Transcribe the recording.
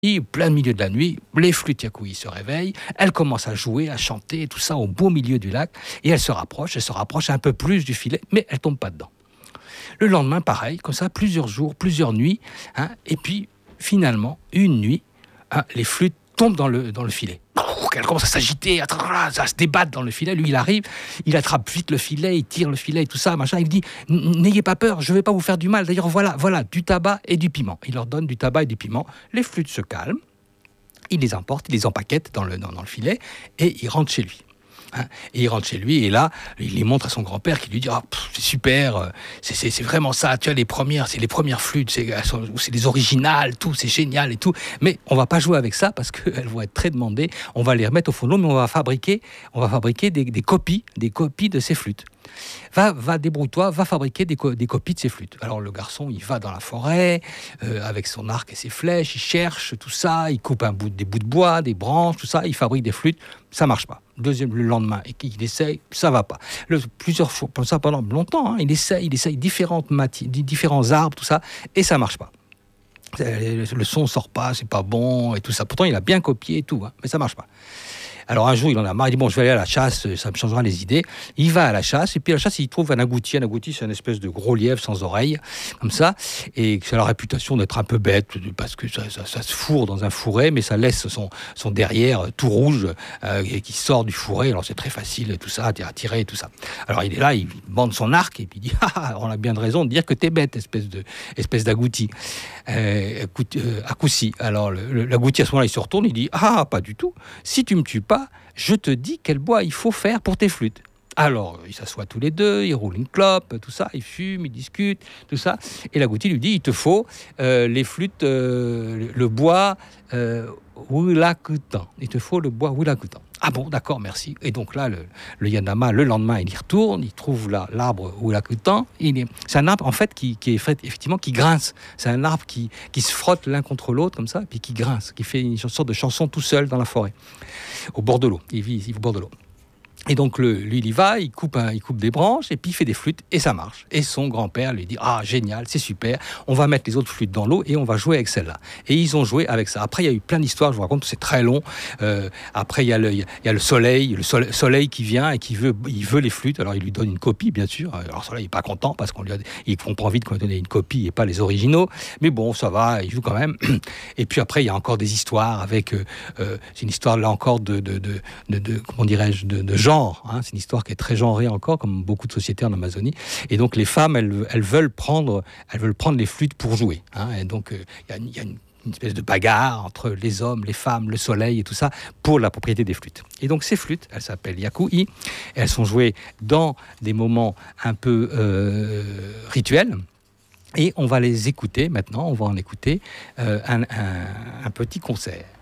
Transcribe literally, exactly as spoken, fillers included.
plein milieu de la nuit, les flûtes Yakoui se réveillent, elles commencent à jouer, à chanter, tout ça au beau milieu du lac, et elles se rapprochent, elles se rapprochent un peu plus du filet, mais elles ne tombent pas dedans. Le lendemain, pareil, comme ça, plusieurs jours, plusieurs nuits, hein, et puis finalement, une nuit, hein, les flûtes tombent dans le, dans le filet. Elle commence à s'agiter, à, à se débattre dans le filet. Lui, il arrive, il attrape vite le filet, il tire le filet et tout ça, machin. Il dit, n'ayez pas peur, je ne vais pas vous faire du mal. D'ailleurs, voilà, voilà, du tabac et du piment. Il leur donne du tabac et du piment. Les flûtes se calment, il les emporte, il les empaquette dans le, dans, dans le filet et il rentre chez lui. Hein, et il rentre chez lui et là, il les montre à son grand-père qui lui dit ah, pff, c'est super, c'est, c'est, c'est vraiment ça, tu as les premières, c'est les premières flûtes, c'est, c'est les originales, tout, c'est génial et tout. Mais on va pas jouer avec ça parce qu'elles vont être très demandées. On va les remettre au fond de l'eau, mais on va fabriquer, on va fabriquer des, des copies, des copies de ces flûtes. Va, va débrouille-toi, va fabriquer des, co- des copies de ces flûtes. Alors le garçon, il va dans la forêt euh, avec son arc et ses flèches, il cherche tout ça, il coupe un bout, des bouts de bois, des branches, tout ça, il fabrique des flûtes, ça marche pas. Deuxième, le lendemain, et il essaye, ça va pas. Le, plusieurs fois, comme ça pendant longtemps, hein, il essaye, il essaye différentes mati- différents arbres, tout ça, et ça marche pas. Le son sort pas, c'est pas bon et tout ça. Pourtant, il a bien copié et tout, hein, mais ça marche pas. Alors un jour, il en a marre, il dit bon, je vais aller à la chasse, ça me changera les idées. Il va à la chasse, et puis à la chasse, il trouve un agouti. Un agouti, c'est une espèce de gros lièvre sans oreilles, comme ça, et qui a la réputation d'être un peu bête, parce que ça, ça, ça se fourre dans un fourré, mais ça laisse son, son derrière tout rouge, euh, et qui sort du fourré. Alors c'est très facile, tout ça, à tirer, tout ça. Alors il est là, il bande son arc, et puis il dit ah, on a bien de raison de dire que t'es bête, espèce, de, espèce d'agouti. Euh, euh, à coup si. Alors le, le, l'agouti, à ce moment-là, il se retourne, il dit ah, pas du tout. Si tu me tues pas, je te dis quel bois il faut faire pour tes flûtes. Alors, ils s'assoient tous les deux, ils roulent une clope, tout ça, ils fument, ils discutent, tout ça. Et l'agouti lui dit, il te faut euh, les flûtes, euh, le bois euh, Wilakutan. Il te faut le bois Wilakutan. Ah bon, d'accord, merci. Et donc là, le, le Yanama, le lendemain, il y retourne, il trouve là, l'arbre Wilakutan. Il est, c'est un arbre, en fait, qui, qui est fait, effectivement, qui grince. C'est un arbre qui, qui se frotte l'un contre l'autre, comme ça, puis qui grince, qui fait une sorte de chanson tout seul dans la forêt, au bord de l'eau. Il vit ici, au bord de l'eau. Et donc, le, lui, il y va, il coupe, un, il coupe des branches, et puis il fait des flûtes, et ça marche. Et son grand-père lui dit, ah, génial, c'est super, on va mettre les autres flûtes dans l'eau, et on va jouer avec celle-là. Et ils ont joué avec ça. Après, il y a eu plein d'histoires, je vous raconte, c'est très long. Euh, après, il y a le, il y a le soleil, le soleil, soleil qui vient, et qui veut, il veut les flûtes. Alors, il lui donne une copie, bien sûr. Alors, soleil, il n'est pas content, parce qu'on lui a, il comprend vite qu'on lui a donné une copie, et pas les originaux. Mais bon, ça va, il joue quand même. Et puis après, il y a encore des histoires avec, euh, euh, c'est une histoire, là encore, de, de, de, de, de comment dirais-je, de, de genre, hein. C'est une histoire qui est très genrée encore, comme beaucoup de sociétés en Amazonie. Et donc les femmes, elles, elles veulent prendre, elles veulent prendre les flûtes pour jouer. Hein. Et donc il euh, y, y a une, une espèce de bagarre entre les hommes, les femmes, le soleil et tout ça pour la propriété des flûtes. Et donc ces flûtes, elles s'appellent Yakoui. Elles sont jouées dans des moments un peu euh, rituels. Et on va les écouter maintenant. On va en écouter euh, un, un, un petit concert.